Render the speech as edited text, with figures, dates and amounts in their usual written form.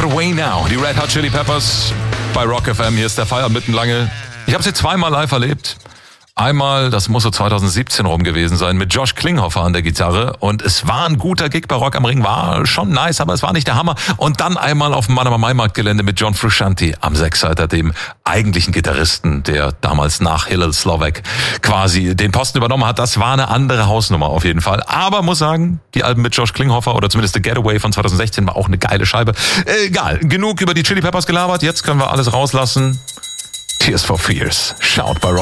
Away Now. Die Red Hot Chili Peppers bei Rock FM. Hier ist der Feierabend Mittenlange. Ich habe sie zweimal live erlebt. Einmal, das muss so 2017 rum gewesen sein, mit Josh Klinghoffer an der Gitarre. Und es war ein guter Gig bei Rock am Ring, war schon nice, aber es war nicht der Hammer. Und dann einmal auf dem Manama-Mai-Markt-Gelände mit John Frusciante am Sechsseiter, dem eigentlichen Gitarristen, der damals nach Hillel Slovak quasi den Posten übernommen hat. Das war eine andere Hausnummer auf jeden Fall. Aber muss sagen, die Alben mit Josh Klinghoffer oder zumindest The Getaway von 2016 war auch eine geile Scheibe. Egal, genug über die Chili Peppers gelabert. Jetzt können wir alles rauslassen. Tears for Fears. Schaut bei Rock.